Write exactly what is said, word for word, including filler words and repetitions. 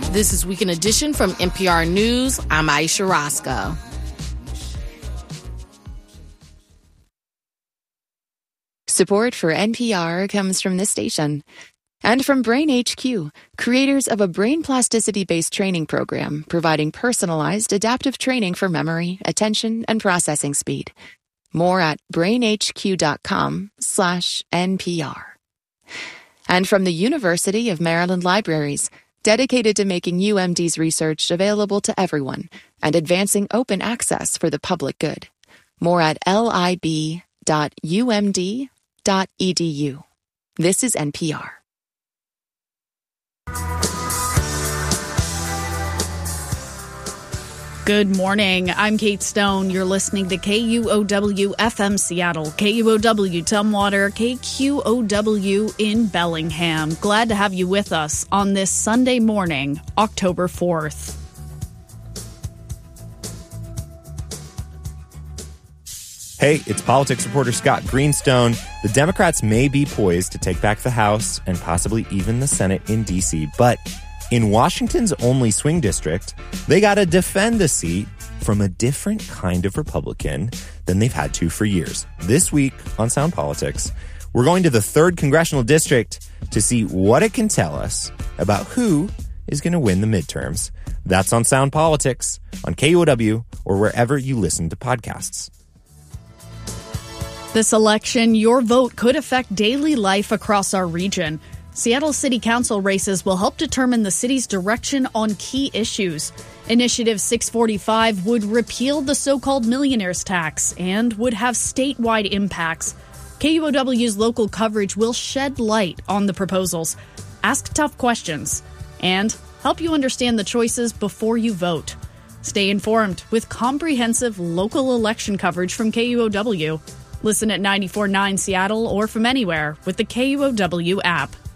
This is Weekend Edition from N P R News. I'm Aisha Roscoe. Support for N P R comes from this station and from Brain H Q, creators of a brain plasticity-based training program providing personalized adaptive training for memory, attention, and processing speed. More at brainhq.com slash NPR. And from the University of Maryland Libraries, dedicated to making U M D's research available to everyone and advancing open access for the public good. More at lib dot u m d dot e d u. This is N P R. Good morning. I'm Kate Stone. You're listening to K U O W F M Seattle, K U O W Tumwater, K Q O W in Bellingham. Glad to have you with us on this Sunday morning, October fourth. Hey, it's politics reporter Scott Greenstone. The Democrats may be poised to take back the House and possibly even the Senate in D C, but in Washington's only swing district, they got to defend a seat from a different kind of Republican than they've had to for years. This week on Sound Politics, we're going to the third congressional district to see what it can tell us about who is going to win the midterms. That's on Sound Politics on K U O W or wherever you listen to podcasts. This election, your vote could affect daily life across our region. Seattle City Council races will help determine the city's direction on key issues. Initiative six forty-five would repeal the so-called millionaire's tax and would have statewide impacts. K U O W's local coverage will shed light on the proposals, ask tough questions, and help you understand the choices before you vote. Stay informed with comprehensive local election coverage from K U O W. Listen at ninety-four point nine Seattle or from anywhere with the K U O W app.